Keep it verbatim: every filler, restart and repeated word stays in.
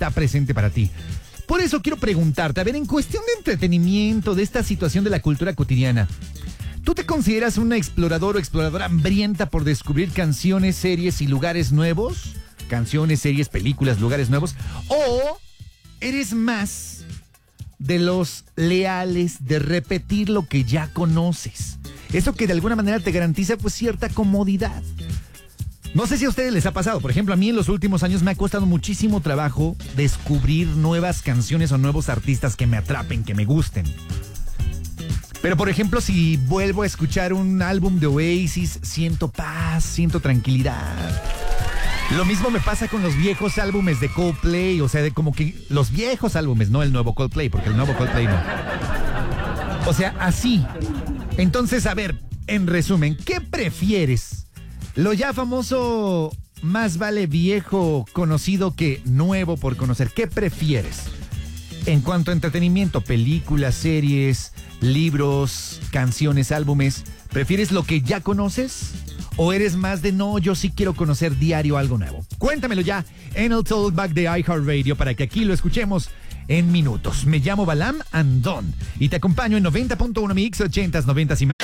está presente para ti. Por eso quiero preguntarte, a ver, en cuestión de entretenimiento, de esta situación de la cultura cotidiana, ¿tú te consideras un explorador o exploradora hambrienta por descubrir canciones, series y lugares nuevos? Canciones, series, películas, lugares nuevos. ¿O eres más de los leales de repetir lo que ya conoces? Eso que de alguna manera te garantiza pues cierta comodidad. No sé si a ustedes les ha pasado. Por ejemplo, a mí en los últimos años me ha costado muchísimo trabajo descubrir nuevas canciones o nuevos artistas que me atrapen, que me gusten. Pero por ejemplo, si vuelvo a escuchar un álbum de Oasis, siento paz, siento tranquilidad. Lo mismo me pasa con los viejos álbumes de Coldplay, o sea, de como que los viejos álbumes, no el nuevo Coldplay, porque el nuevo Coldplay no. O sea, así. Entonces, a ver, en resumen, ¿qué prefieres? Lo ya famoso, más vale viejo conocido que nuevo por conocer. ¿Qué prefieres? En cuanto a entretenimiento, películas, series, libros, canciones, álbumes, ¿prefieres lo que ya conoces? ¿O eres más de no, yo sí quiero conocer diario algo nuevo? Cuéntamelo ya en el Talkback de iHeartRadio para que aquí lo escuchemos en minutos. Me llamo Balam Andón y te acompaño en noventa punto uno Mix ochentas, noventas y